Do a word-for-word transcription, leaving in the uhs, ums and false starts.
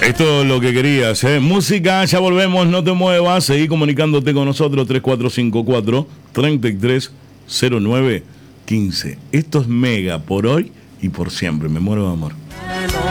Esto es lo que querías, ¿eh? Música, ya volvemos, no te muevas. Seguí comunicándote con nosotros. Tres cuatro cinco cuatro, tres tres cero nueve uno cinco. Esto es Mega por hoy y por siempre. Me muero de amor.